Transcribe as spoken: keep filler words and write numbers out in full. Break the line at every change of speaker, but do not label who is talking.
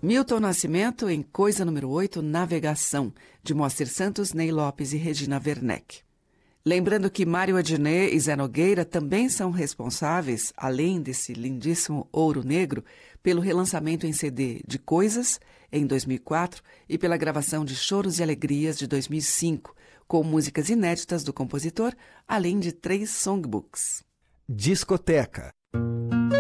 Milton Nascimento em Coisa número oito, Navegação, de Moacir Santos, Ney Lopes e Regina Werneck. Lembrando que Mário Adnet e Zé Nogueira também são responsáveis, além desse lindíssimo Ouro Negro, pelo relançamento em C D de Coisas, em dois mil e quatro, e pela gravação de Choros e Alegrias, de dois mil e cinco, com músicas inéditas do compositor, além de três songbooks.
Discoteca.